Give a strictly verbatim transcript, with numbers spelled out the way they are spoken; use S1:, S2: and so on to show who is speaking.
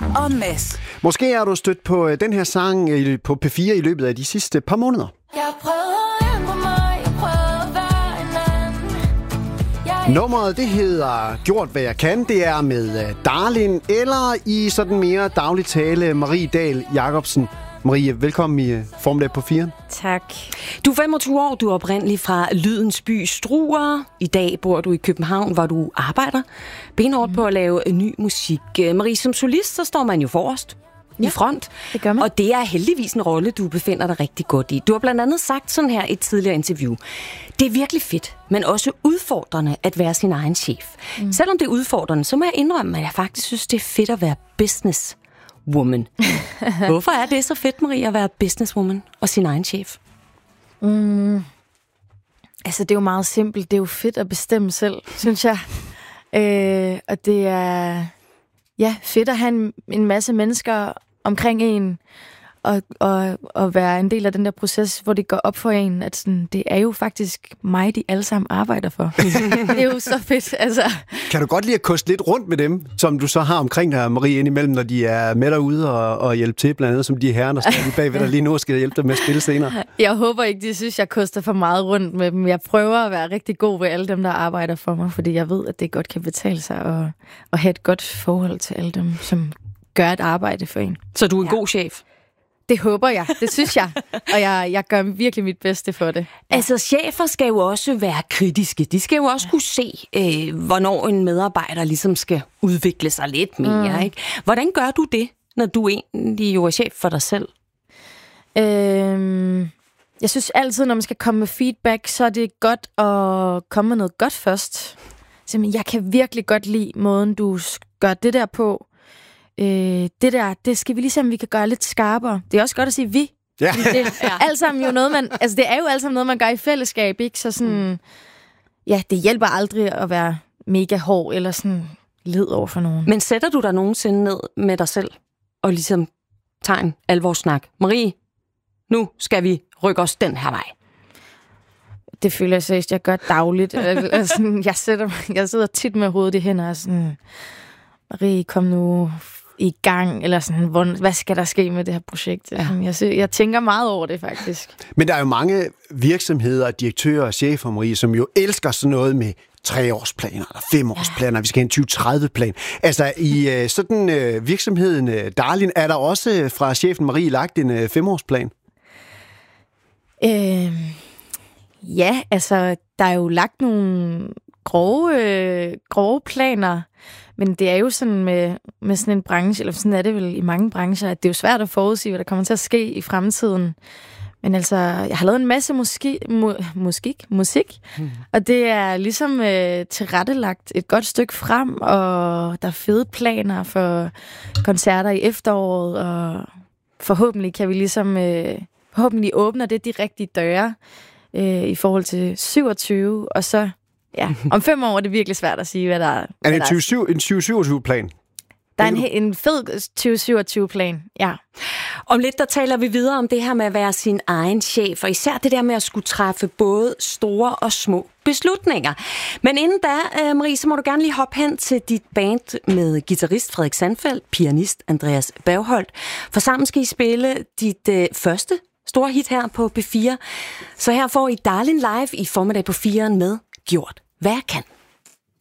S1: og Mads.
S2: Måske er du stødt på den her sang på P fire i løbet af de sidste par måneder.
S1: Jeg prøver at ændre mig, jeg prøver at være en anden. Jeg...
S2: Nummeret, det hedder Gjort, hvad jeg kan. Det er med Darlin, eller i sådan mere daglig tale, Marie Dahl Jacobsen. Marie, velkommen i Formiddag på fire.
S3: Tak.
S4: Du er femogtyve år, du er oprindelig fra Lydens by Struer. I dag bor du i København, hvor du arbejder benhårdt mm. på at lave ny musik. Marie, som solist, så står man jo forrest. Ja, i front.
S3: Det gør man.
S4: Og det er heldigvis en rolle, du befinder dig rigtig godt i. Du har blandt andet sagt sådan her i et tidligere interview. Det er virkelig fedt, men også udfordrende at være sin egen chef. Mm. Selvom det er udfordrende, så må jeg indrømme, at jeg faktisk synes, det er fedt at være businesswoman. Hvorfor er det så fedt, Marie, at være businesswoman og sin egen chef?
S3: Mm. Altså, det er jo meget simpelt. Det er jo fedt at bestemme selv, synes jeg. Øh, og det er ja, fedt at have en, en masse mennesker omkring en, og, og, og være en del af den der proces, hvor det går op for en, at sådan, det er jo faktisk mig, de alle sammen arbejder for. Det er jo så fedt, altså.
S2: Kan du godt lide at koste lidt rundt med dem, som du så har omkring dig, Marie, indimellem, når de er med derude og, og hjælpe til, blandt andet som de herrer, der står lige bagved dig lige nu og skal hjælpe dig med at spille senere?
S3: Jeg håber ikke, de synes, jeg koster for meget rundt med dem. Jeg prøver at være rigtig god ved alle dem, der arbejder for mig, fordi jeg ved, at det godt kan betale sig at, at have et godt forhold til alle dem, som gør et arbejde for en.
S4: Så du er en
S3: ja.
S4: god chef?
S3: Det håber jeg, det synes jeg. Og jeg, jeg gør virkelig mit bedste for det.
S4: Ja. Altså, chefer skal jo også være kritiske. De skal jo også ja. kunne se, øh, hvornår en medarbejder ligesom skal udvikle sig lidt mere. Mm. Ikke? Hvordan gør du det, når du egentlig jo er chef for dig selv?
S3: Øhm, jeg synes altid, når man skal komme med feedback, så er det godt at komme med noget godt først. Så, jeg kan virkelig godt lide måden, du gør det der på. Øh, det der, det skal vi ligesom, vi kan gøre lidt skarpere. Det er også godt at sige vi.
S2: Ja.
S3: Det er alt sammen jo noget, man, altså det er jo alt sammen noget, man gør i fællesskab, ikke? Så sådan, ja, det hjælper aldrig at være mega hård eller sådan led over for nogen.
S4: Men sætter du dig nogensinde ned med dig selv og ligesom tager en alvorssnak? Marie, nu skal vi rykke os den her vej.
S3: Det føler jeg seriøst, jeg gør dagligt. altså, jeg, sætter, jeg sidder tit med hovedet i hænder og sådan, Marie, kom nu i gang, eller sådan, hvad skal der ske med det her projekt? Ja. Jeg, jeg tænker meget over det, faktisk.
S2: Men der er jo mange virksomheder, direktører og chefer, Marie, som jo elsker sådan noget med treårsplaner eller femårsplaner. Ja. Vi skal have en tyve tredive-plan. Altså, i uh, sådan uh, virksomheden uh, Darlin, er der også uh, fra chefen Marie lagt en uh, femårsplan?
S3: Øh, ja, altså, der er jo lagt nogle grove, øh, grove planer, men det er jo sådan med, med sådan en branche, eller sådan er det vel i mange brancher, at det er jo svært at forudsige, hvad der kommer til at ske i fremtiden. Men altså, jeg har lavet en masse muski, mu, musik, musik mm. og det er ligesom øh, tilrettelagt et godt stykke frem, og der er fede planer for koncerter i efteråret, og forhåbentlig kan vi ligesom, øh, forhåbentlig åbner det de rigtige døre øh, i forhold til syvogtyve, og så ja, om fem år er det virkelig svært at sige, hvad der er.
S2: Er det en tyve syvogtyve-plan?
S3: Der er en, en fed tyve syvogtyve-plan, ja.
S4: Om lidt, der taler vi videre om det her med at være sin egen chef, og især det der med at skulle træffe både store og små beslutninger. Men inden da, Marie, så må du gerne lige hoppe hen til dit band med guitarist Frederik Sandfeldt, pianist Andreas Bergholt, for sammen skal I spille dit øh, første store hit her på P fire. Så her får I Darlin live i Formiddag på firen med Gjort, hvad jeg kan.